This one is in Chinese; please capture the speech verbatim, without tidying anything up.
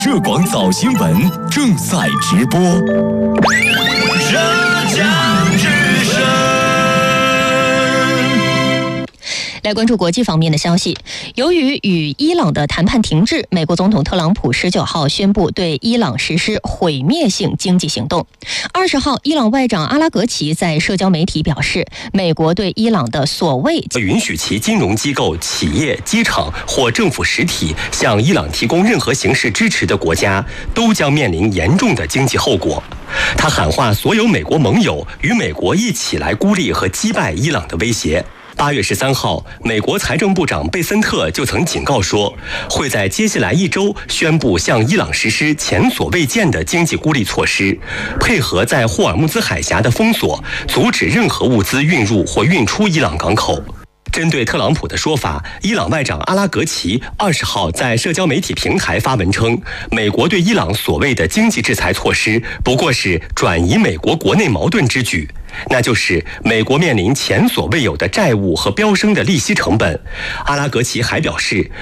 浙广早新闻正在直播。 浙江之声。 来关注国际方面的消息。由于与伊朗的谈判停滞，美国总统特朗普十九号宣布对伊朗实施毁灭性经济行动。二十号，伊朗外长阿拉格齐在社交媒体表示，美国对伊朗的所谓允许其金融机构、企业、机场或政府实体向伊朗提供任何形式支持的国家，都将面临严重的经济后果。他喊话所有美国盟友，与美国一起来孤立和击败伊朗的威胁。八月十三号，美国财政部长贝森特就曾警告说，会在接下来一周宣布向伊朗实施前所未见的经济孤立措施，配合在霍尔木兹海峡的封锁，阻止任何物资运入或运出伊朗港口。针对特朗普的说法，伊朗外长阿拉格齐二十号在社交媒体平台发文称，美国对伊朗所谓的经济制裁措施不过是转移美国国内矛盾之举，那就是美国面临前所未有的债务和飙升的利息成本。阿拉格齐还表示，